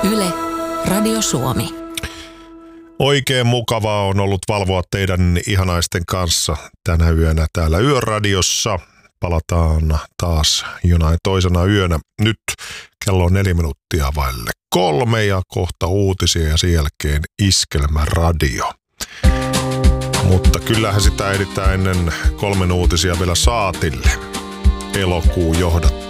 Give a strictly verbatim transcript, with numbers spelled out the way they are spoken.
Yle, Radio Suomi. Oikein mukavaa on ollut valvoa teidän ihanaisten kanssa tänä yönä täällä Yöradiossa. Palataan taas jonain toisena yönä. Nyt kello on neljä minuuttia vaille kolme ja kohta uutisia ja sen jälkeen Iskelmäradio. Mutta kyllähän sitä ehditään ennen kolmen uutisia vielä saatille. Elokuun johdat